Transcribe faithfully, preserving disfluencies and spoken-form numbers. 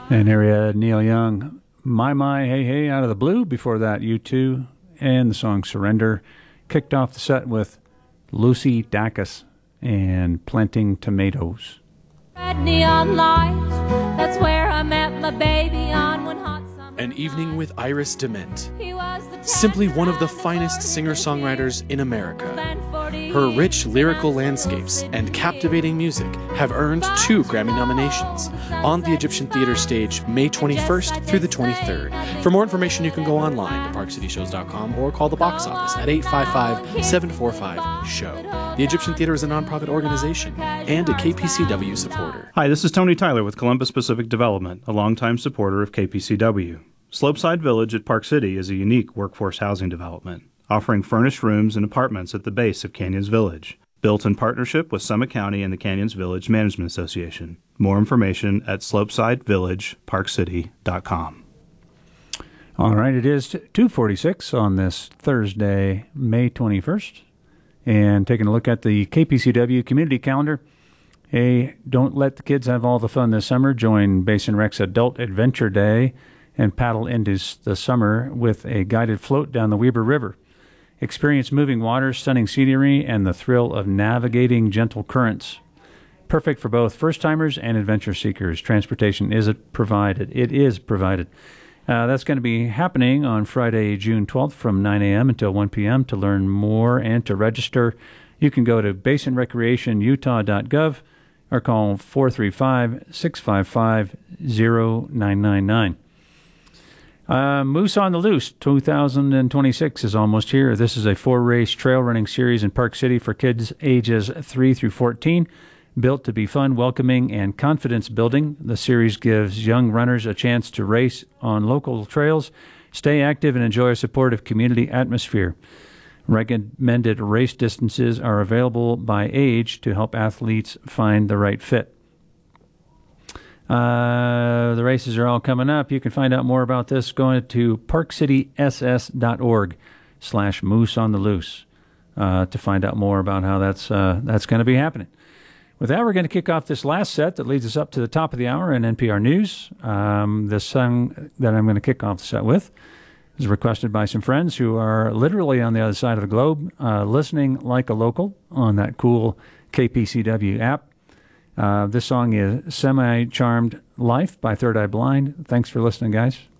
And area Neil Young, My My Hey Hey out of the blue. Before that, U two and the song Surrender. Kicked off the set with Lucy Dacus and Planting Tomatoes. Red neon lights, that's where I met my baby on one hot summer. An Evening with Iris DeMent. Simply one of the finest singer-songwriters in America. Her rich lyrical landscapes and captivating music have earned two Grammy nominations on the Egyptian Theater stage May twenty-first through the twenty-third. For more information, you can go online to park city shows dot com or call the box office at eight five five, seven four five, show. The Egyptian Theater is a nonprofit organization and a K P C W supporter. Hi, this is Tony Tyler with Columbus Pacific Development, a longtime supporter of K P C W. Slopeside Village at Park City is a unique workforce housing development, offering furnished rooms and apartments at the base of Canyons Village. Built in partnership with Summit County and the Canyons Village Management Association. More information at slopeside village park city dot com. All right, it is two forty-six on this Thursday, May twenty-first. And taking a look at the K P C W community calendar. Hey, don't let the kids have all the fun this summer. Join Basin Rec's Adult Adventure Day and paddle into the summer with a guided float down the Weber River. Experience moving waters, stunning scenery, and the thrill of navigating gentle currents. Perfect for both first-timers and adventure seekers. Transportation is provided. It is provided. Uh, that's going to be happening on Friday, June twelfth from nine a.m. until one p.m. To learn more and to register, you can go to basin recreation utah dot gov or call four three five, six five five, zero nine nine nine. Uh, Moose on the Loose two thousand twenty-six is almost here. This is a four-race trail running series in Park City for kids ages three through fourteen. Built to be fun, welcoming, and confidence-building, the series gives young runners a chance to race on local trails, stay active, and enjoy a supportive community atmosphere. Recommended race distances are available by age to help athletes find the right fit. Uh, the races are all coming up. You can find out more about this going to park city s s dot org slash moose on the loose uh, to find out more about how that's uh, that's going to be happening. With that, we're going to kick off this last set that leads us up to the top of the hour in N P R News. Um, the song that I'm going to kick off the set with is requested by some friends who are literally on the other side of the globe, uh, listening like a local on that cool K P C W app. Uh, this song is Semi-Charmed Life by Third Eye Blind. Thanks for listening, guys.